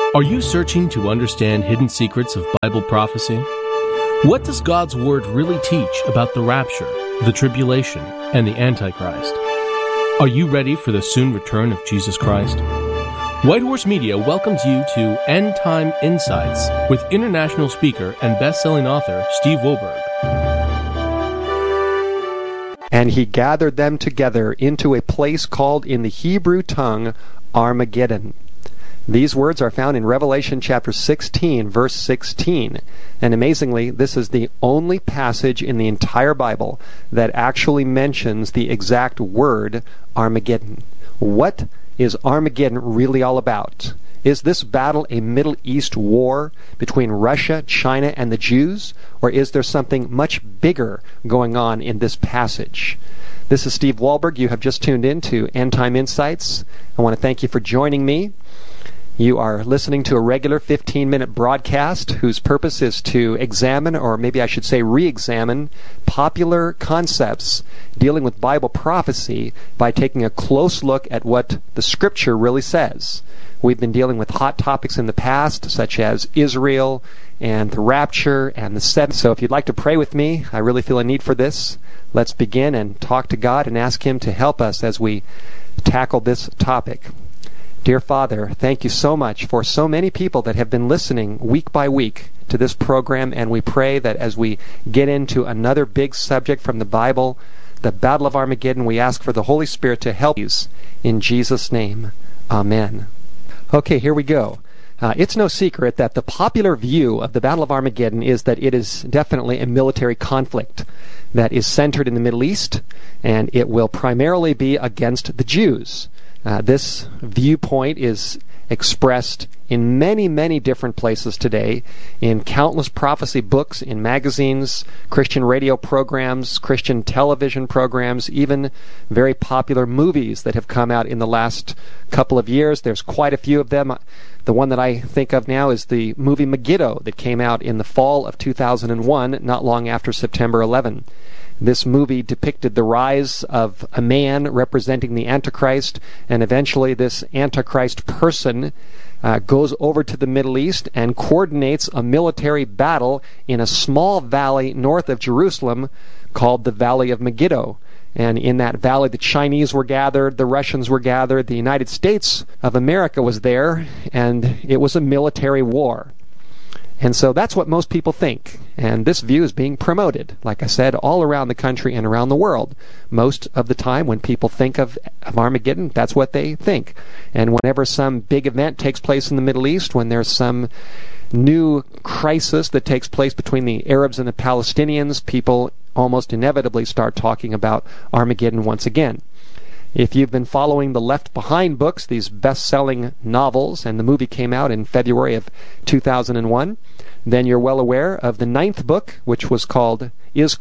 Are you searching to understand hidden secrets of Bible prophecy? What does God's Word really teach about the rapture, the tribulation, and the Antichrist? Are you ready for the soon return of Jesus Christ? White Horse Media welcomes you to End Time Insights with international speaker and best-selling author Steve Wohlberg. And he gathered them together into a place called in the Hebrew tongue Armageddon. These words are found in Revelation chapter 16, verse 16. And amazingly, this is the only passage in the entire Bible that actually mentions the exact word Armageddon. What is Armageddon really all about? Is this battle a Middle East war between Russia, China, and the Jews? Or is there something much bigger going on in this passage? This is Steve Wohlberg. You have just tuned in to End Time Insights. I want to thank you for joining me. You are listening to a regular 15-minute broadcast whose purpose is to examine, or maybe I should say re-examine, popular concepts dealing with Bible prophecy by taking a close look at what the Scripture really says. We've been dealing with hot topics in the past, such as Israel and the rapture and the seventh. So if you'd like to pray with me, I really feel a need for this. Let's begin and talk to God and ask Him to help us as we tackle this topic. Dear Father, thank you so much for so many people that have been listening week by week to this program, and we pray that as we get into another big subject from the Bible, the Battle of Armageddon, we ask for the Holy Spirit to help us. In Jesus' name, Amen. Okay, here we go. It's no secret that the popular view of the Battle of Armageddon is that it is definitely a military conflict that is centered in the Middle East, and it will primarily be against the Jews. This viewpoint is expressed in many, many different places today, in countless prophecy books, in magazines, Christian radio programs, Christian television programs, even very popular movies that have come out in the last couple of years. There's quite a few of them. The one that I think of now is the movie Megiddo that came out in the fall of 2001, not long after September 11. This movie depicted the rise of a man representing the Antichrist, and eventually this Antichrist person goes over to the Middle East and coordinates a military battle in a small valley north of Jerusalem called the Valley of Megiddo. And in that valley, the Chinese were gathered, the Russians were gathered, the United States of America was there, and it was a military war. And so that's what most people think. And this view is being promoted, like I said, all around the country and around the world. Most of the time when people think of Armageddon, that's what they think. And whenever some big event takes place in the Middle East, when there's some new crisis that takes place between the Arabs and the Palestinians, people almost inevitably start talking about Armageddon once again. If you've been following the Left Behind books, these best-selling novels, and the movie came out in February of 2001, then you're well aware of the 9th book, which is called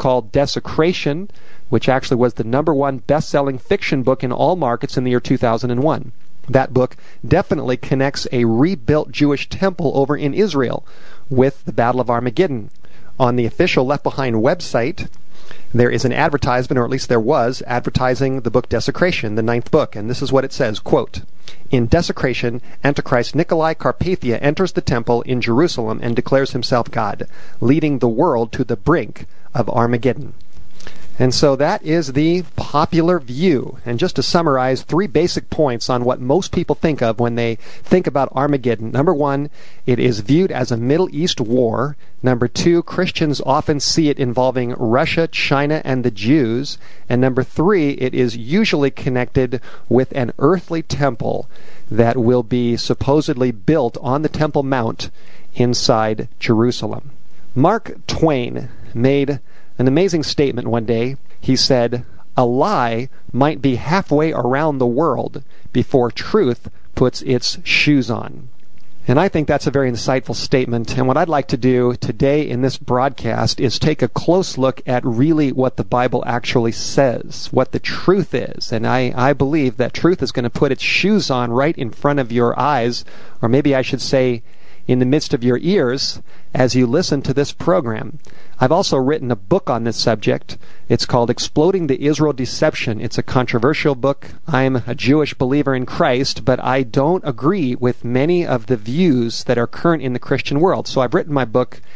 Desecration, which actually was the #1 best-selling fiction book in all markets in the year 2001. That book definitely connects a rebuilt Jewish temple over in Israel with the Battle of Armageddon. On the official Left Behind website, there is an advertisement, or at least there was, advertising the book Desecration, the 9th book, and this is what it says, quote, "In Desecration, Antichrist Nicolae Carpathia enters the temple in Jerusalem and declares himself God, leading the world to the brink of Armageddon." And so that is the popular view. And just to summarize, 3 basic points on what most people think of when they think about Armageddon. Number 1, it is viewed as a Middle East war. Number 2, Christians often see it involving Russia, China, and the Jews. And number 3, it is usually connected with an earthly temple that will be supposedly built on the Temple Mount inside Jerusalem. Mark Twain made an amazing statement one day. He said, "A lie might be halfway around the world before truth puts its shoes on." And I think that's a very insightful statement. And what I'd like to do today in this broadcast is take a close look at really what the Bible actually says, what the truth is. And I believe that truth is going to put its shoes on right in front of your eyes, or maybe I should say in the midst of your ears as you listen to this program. I've also written a book on this subject. It's called Exploding the Israel Deception. It's a controversial book. I'm a Jewish believer in Christ, but I don't agree with many of the views that are current in the Christian world. So I've written my book